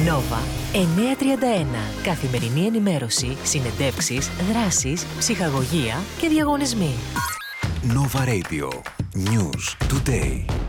Nova 931. Καθημερινή ενημέρωση, συνεντεύξεις, δράσεις, ψυχαγωγία και διαγωνισμοί. Nova Radio. News Today.